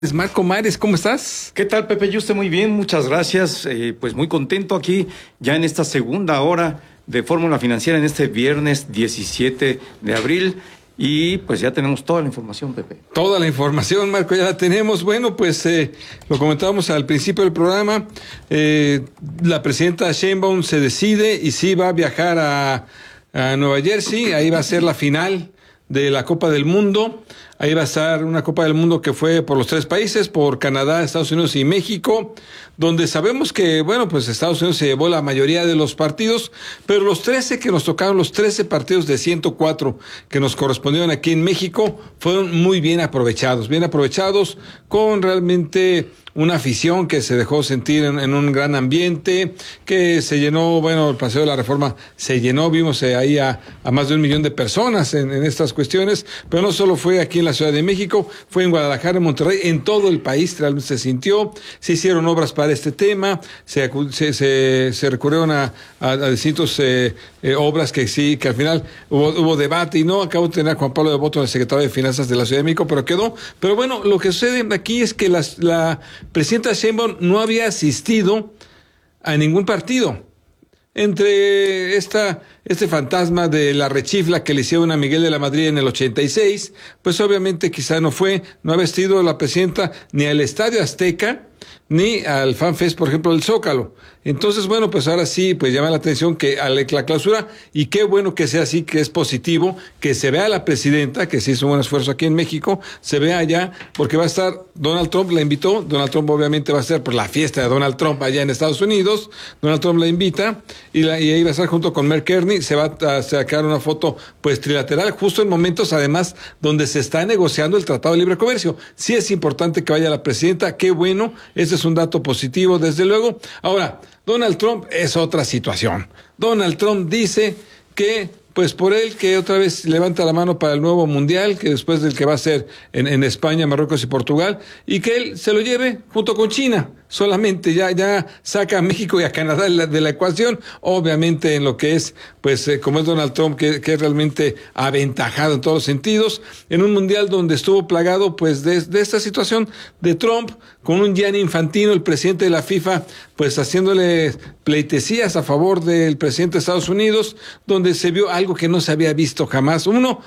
Marco Mares, ¿cómo estás? ¿Qué tal, Pepe? Yo estoy muy bien, muchas gracias. Pues muy contento aquí ya en esta segunda hora de Fórmula Financiera en este viernes 17 de abril. Y pues ya tenemos toda la información, Pepe. Toda la información, Marco, ya la tenemos. Bueno, pues lo comentábamos al principio del programa. La presidenta Sheinbaum se decide y sí va a viajar a Nueva Jersey. Ahí va a ser la final de la Copa del Mundo. Ahí va a estar una Copa del Mundo que fue por los tres países, por Canadá, Estados Unidos y México, donde sabemos que, bueno, pues Estados Unidos se llevó la mayoría de los partidos, pero los 13 que nos tocaron, los 13 partidos de 104 que nos correspondieron aquí en México, fueron muy bien aprovechados con realmente una afición que se dejó sentir en un gran ambiente, que se llenó, bueno, el Paseo de la Reforma se llenó, vimos ahí a más de 1 millón de personas en estas cuestiones, pero no solo fue aquí en la Ciudad de México, fue en Guadalajara, en Monterrey, en todo el país realmente se sintió, se hicieron obras para este tema, se recurrieron a distintos obras que sí, que al final hubo debate y no, acabo de tener a Juan Pablo de Botton, el secretario de Finanzas de la Ciudad de México, pero quedó. Pero bueno, lo que sucede aquí es que la presidenta Sheinbaum no había asistido a ningún partido. Entre este fantasma de la rechifla que le hicieron a Miguel de la Madrid en el 86, pues obviamente quizá no había asistido la presidenta ni al Estadio Azteca, ni al FanFest, por ejemplo, del Zócalo. Entonces, bueno, pues ahora sí, pues llama la atención que a la clausura, y qué bueno que sea así, que es positivo, que se vea a la presidenta, que se hizo un esfuerzo aquí en México, se vea allá, porque va a estar, Donald Trump la invitó, Donald Trump obviamente va a ser por la fiesta de Donald Trump allá en Estados Unidos, Donald Trump la invita, y ahí va a estar junto con Mark Carney, se va a sacar una foto, pues, trilateral, justo en momentos, además, donde se está negociando el Tratado de Libre Comercio. Sí es importante que vaya la presidenta, qué bueno, ese es un dato positivo, desde luego. Ahora, Donald Trump es otra situación. Donald Trump dice que, pues por él, que otra vez levanta la mano para el nuevo mundial, que después del que va a ser en España, Marruecos y Portugal, y que él se lo lleve junto con China. Solamente ya saca a México y a Canadá de la ecuación, obviamente en lo que es, pues como es Donald Trump, que es realmente aventajado en todos los sentidos, en un mundial donde estuvo plagado pues de esta situación de Trump, con un Gianni Infantino, el presidente de la FIFA, pues haciéndole pleitesías a favor del presidente de Estados Unidos, donde se vio algo que no se había visto jamás.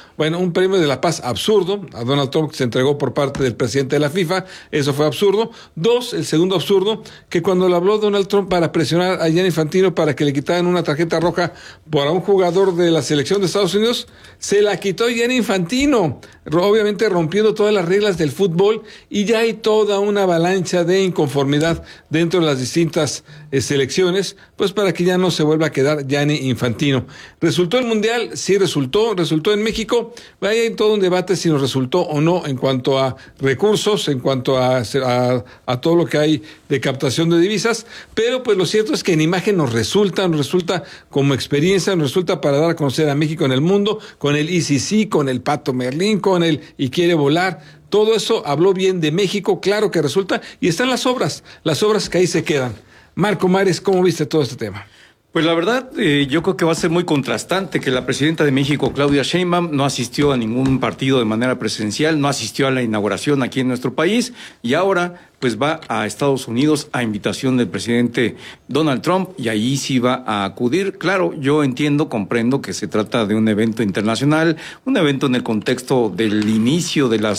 Un premio de la paz absurdo, a Donald Trump se entregó por parte del presidente de la FIFA, eso fue absurdo. Dos, el segundo absurdo, que cuando le habló Donald Trump para presionar a Gianni Infantino para que le quitaran una tarjeta roja por un jugador de la selección de Estados Unidos, se la quitó Gianni Infantino, obviamente rompiendo todas las reglas del fútbol, y ya hay toda una avalancha de inconformidad dentro de las distintas selecciones, pues para que ya no se vuelva a quedar Gianni Infantino. ¿Resultó el Mundial? Sí resultó en México. Hay todo un debate si nos resultó o no en cuanto a recursos, en cuanto a todo lo que hay de captación de divisas, pero pues lo cierto es que en imagen nos resulta como experiencia, nos resulta para dar a conocer a México en el mundo, con el ECC, con el Pato Merlín, con el Y Quiere Volar. Todo eso habló bien de México, claro que resulta, y están las obras que ahí se quedan. Marco Mares, ¿cómo viste todo este tema? Pues la verdad, yo creo que va a ser muy contrastante que la presidenta de México, Claudia Sheinbaum, no asistió a ningún partido de manera presencial, no asistió a la inauguración aquí en nuestro país, y ahora pues va a Estados Unidos a invitación del presidente Donald Trump, y ahí sí va a acudir. Claro, yo comprendo que se trata de un evento internacional, un evento en el contexto del inicio de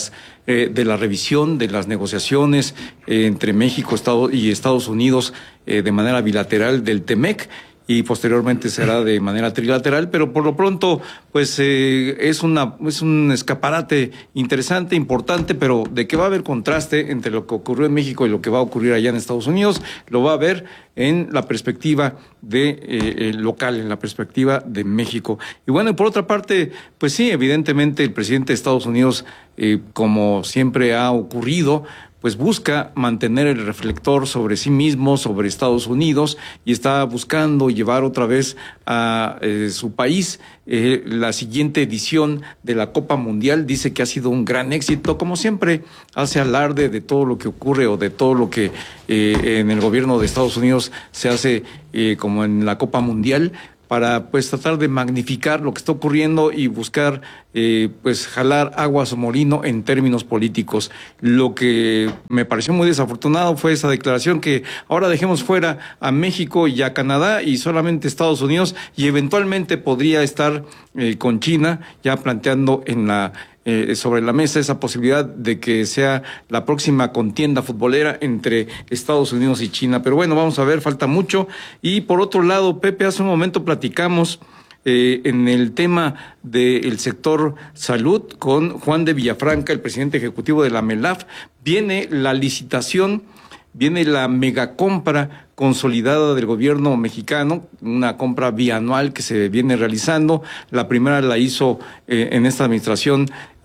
la revisión de las negociaciones entre México y Estados Unidos de manera bilateral del TEMEC, y posteriormente será de manera trilateral, pero por lo pronto pues es un escaparate interesante, importante, pero de que va a haber contraste entre lo que ocurrió en México y lo que va a ocurrir allá en Estados Unidos, lo va a ver en la perspectiva de local, en la perspectiva de México. Y bueno, y por otra parte, pues sí, evidentemente el presidente de Estados Unidos, como siempre ha ocurrido, pues busca mantener el reflector sobre sí mismo, sobre Estados Unidos, y está buscando llevar otra vez a su país la siguiente edición de la Copa Mundial. Dice que ha sido un gran éxito, como siempre hace alarde de todo lo que ocurre o de todo lo que en el gobierno de Estados Unidos se hace como en la Copa Mundial, para pues tratar de magnificar lo que está ocurriendo y buscar pues jalar agua a su molino en términos políticos. Lo que me pareció muy desafortunado fue esa declaración que ahora dejemos fuera a México y a Canadá y solamente Estados Unidos, y eventualmente podría estar con China ya planteando sobre la mesa esa posibilidad de que sea la próxima contienda futbolera entre Estados Unidos y China. Pero bueno, vamos a ver, falta mucho. Y por otro lado, Pepe, hace un momento platicamos en el tema del sector salud con Juan de Villafranca, el presidente ejecutivo de la MELAF. Viene la licitación, viene la megacompra consolidada del gobierno mexicano, una compra bianual que se viene realizando. La primera la hizo en esta administración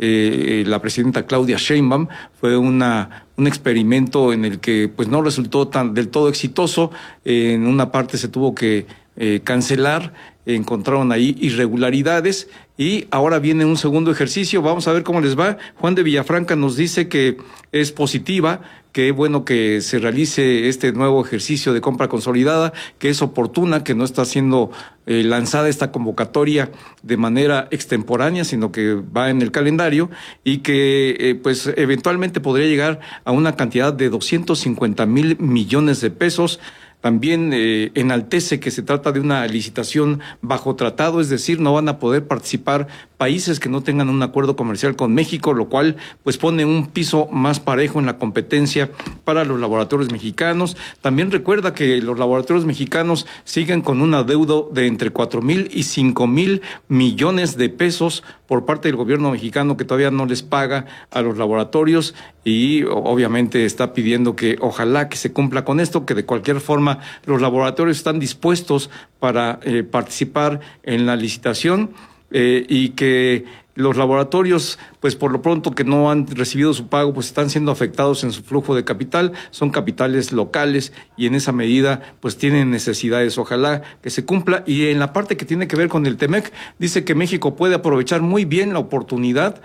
la presidenta Claudia Sheinbaum. Fue un experimento en el que pues no resultó del todo exitoso. En una parte se tuvo que cancelar, encontraron ahí irregularidades y ahora viene un segundo ejercicio. Vamos a ver cómo les va. Juan de Villafranca nos dice que es positiva, que es bueno que se realice este nuevo ejercicio de compra consolidada, que es oportuna, que no está siendo lanzada esta convocatoria de manera extemporánea, sino que va en el calendario y que pues eventualmente podría llegar a una cantidad de 250,000 millones de pesos. También enaltece que se trata de una licitación bajo tratado, es decir, no van a poder participar países que no tengan un acuerdo comercial con México, lo cual pues pone un piso más parejo en la competencia para los laboratorios mexicanos. También recuerda que los laboratorios mexicanos siguen con un adeudo de entre 4,000 y 5,000 millones de pesos por parte del gobierno mexicano, que todavía no les paga a los laboratorios, y obviamente está pidiendo que ojalá que se cumpla con esto, que de cualquier forma los laboratorios están dispuestos para participar en la licitación, y que los laboratorios, pues por lo pronto que no han recibido su pago, pues están siendo afectados en su flujo de capital, son capitales locales y en esa medida pues tienen necesidades. Ojalá que se cumpla. Y en la parte que tiene que ver con el TEMEC, dice que México puede aprovechar muy bien la oportunidad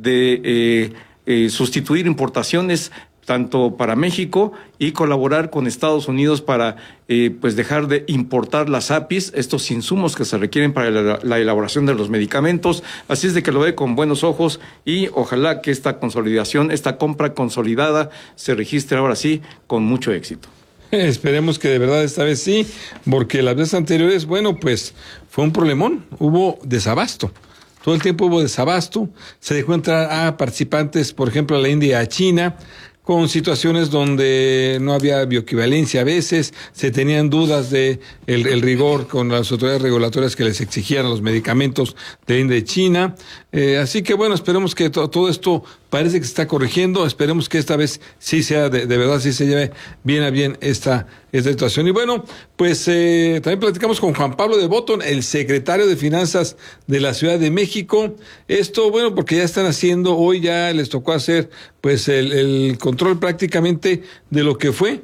de sustituir importaciones tanto para México y colaborar con Estados Unidos para pues dejar de importar las APIs, estos insumos que se requieren para la elaboración de los medicamentos. Así es de que lo ve con buenos ojos y ojalá que esta consolidación, esta compra consolidada se registre ahora sí con mucho éxito. Esperemos que de verdad esta vez sí, porque las veces anteriores, bueno, pues fue un problemón, hubo desabasto. Todo el tiempo hubo desabasto, se dejó entrar a participantes, por ejemplo, a la India y a China, con situaciones donde no había bioequivalencia a veces, se tenían dudas de el rigor con las autoridades regulatorias que les exigían los medicamentos de India y China. Así que bueno, esperemos que todo esto parece que se está corrigiendo, esperemos que esta vez sí sea de verdad, sí se lleve bien a bien esta situación. Y bueno, pues también platicamos con Juan Pablo de Botton, el secretario de Finanzas de la Ciudad de México. Esto, bueno, porque ya están haciendo, hoy ya les tocó hacer pues el control prácticamente de lo que fue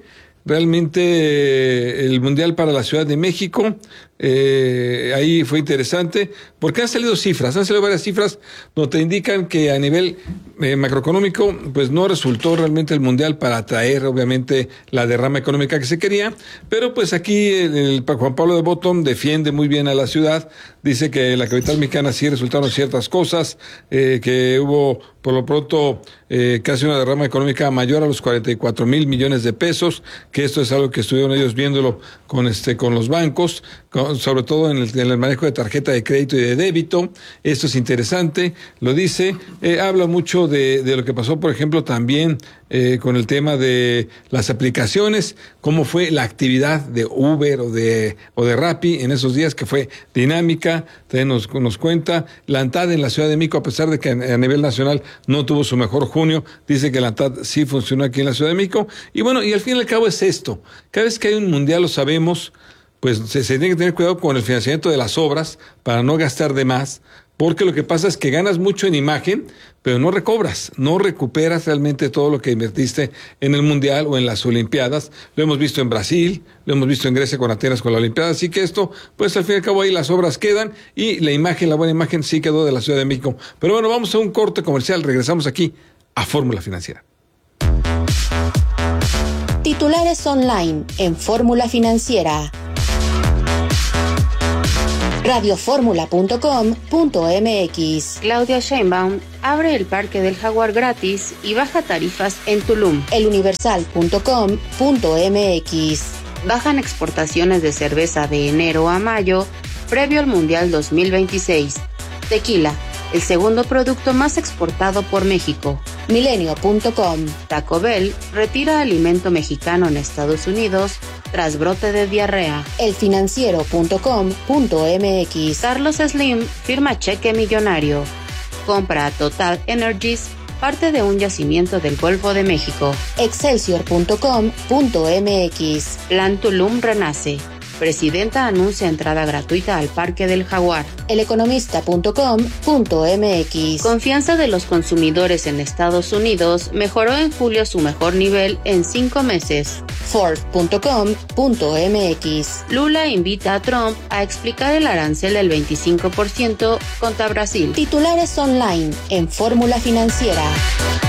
realmente el Mundial para la Ciudad de México. Ahí fue interesante porque han salido varias cifras donde te indican que a nivel macroeconómico pues no resultó realmente el Mundial para atraer obviamente la derrama económica que se quería, pero pues aquí el Juan Pablo de Botton defiende muy bien a la ciudad, dice que la capital mexicana sí resultaron ciertas cosas, que hubo por lo pronto casi una derrama económica mayor a los 44,000 millones de pesos, que esto es algo que estuvieron ellos viéndolo con los bancos, sobre todo en el manejo de tarjeta de crédito y de débito. Esto es interesante, lo dice. Habla mucho de lo que pasó, por ejemplo, también con el tema de las aplicaciones, cómo fue la actividad de Uber o de Rappi en esos días, que fue dinámica. También nos cuenta la ANTAD en la Ciudad de México, a pesar de que a nivel nacional no tuvo su mejor junio, dice que la ANTAD sí funcionó aquí en la Ciudad de México. Y bueno, y al fin y al cabo es esto, cada vez que hay un mundial, lo sabemos, pues se tiene que tener cuidado con el financiamiento de las obras para no gastar de más, porque lo que pasa es que ganas mucho en imagen, pero no recuperas realmente todo lo que invertiste en el Mundial o en las Olimpiadas. Lo hemos visto en Brasil, lo hemos visto en Grecia con Atenas con la Olimpiada, así que esto, pues al fin y al cabo ahí las obras quedan y la buena imagen sí quedó de la Ciudad de México. Pero bueno, vamos a un corte comercial, regresamos aquí a Fórmula Financiera. Titulares online en Fórmula Financiera. radioformula.com.mx. Claudia Sheinbaum abre el Parque del Jaguar gratis y baja tarifas en Tulum. eluniversal.com.mx. Bajan exportaciones de cerveza de enero a mayo, previo al Mundial 2026. Tequila, el segundo producto más exportado por México. Milenio.com. Taco Bell retira alimento mexicano en Estados Unidos tras brote de diarrea. elfinanciero.com.mx. Carlos Slim firma cheque millonario. Compra Total Energies, parte de un yacimiento del Golfo de México. excelsior.com.mx. Plan Tulum renace. Presidenta anuncia entrada gratuita al Parque del Jaguar. eleconomista.com.mx. Confianza de los consumidores en Estados Unidos mejoró en julio su mejor nivel en 5 meses. Ford.com.mx. Lula invita a Trump a explicar el arancel del 25% contra Brasil. Titulares online en Fórmula Financiera.